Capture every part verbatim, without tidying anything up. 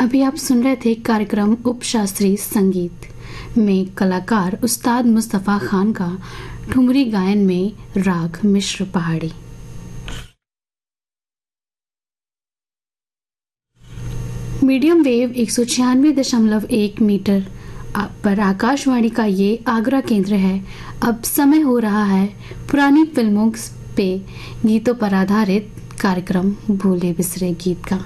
अभी आप सुन रहे थे कार्यक्रम उपशास्त्रीय संगीत में कलाकार उस्ताद मुस्तफा खान का ठुमरी गायन में राग मिश्र पहाड़ी। मीडियम वेव एक सौ छियानवे दशमलव एक मीटर पर आकाशवाणी का ये आगरा केंद्र है। अब समय हो रहा है पुरानी फिल्मों पे गीतों पर आधारित कार्यक्रम भूले बिसरे गीत का।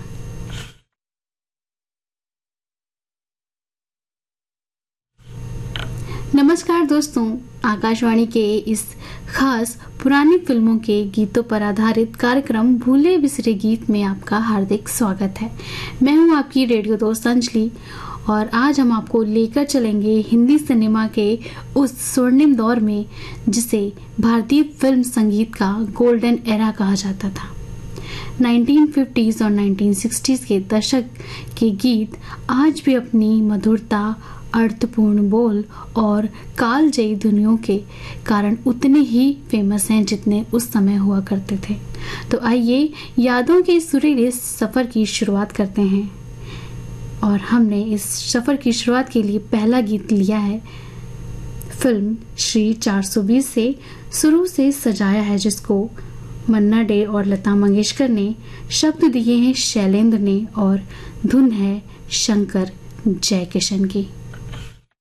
नमस्कार दोस्तों, आकाशवाणी के इस खास पुरानी फिल्मों के गीतों पर आधारित कार्यक्रम भूले बिसरे गीत में आपका हार्दिक स्वागत है। मैं हूं आपकी रेडियो दोस्त अंजलि और आज हम आपको लेकर चलेंगे हिंदी सिनेमा के उस स्वर्णिम दौर में जिसे भारतीय फिल्म संगीत का गोल्डन एरा कहा जाता था। नाइनटीन फिफ्टीज़ और नाइनटीन सिक्सटीज़ के दशक के गीत आज भी अपनी मधुरता, अर्थपूर्ण बोल और कालजयी धुनियों के कारण उतने ही फेमस हैं जितने उस समय हुआ करते थे। तो आइए यादों के सुरीले सफ़र की शुरुआत करते हैं और हमने इस सफ़र की शुरुआत के लिए पहला गीत लिया है फिल्म श्री चार सौ बीस से शुरू से सजाया है, जिसको मन्ना डे और लता मंगेशकर ने शब्द दिए हैं शैलेंद्र ने और धुन है शंकर जयकिशन की।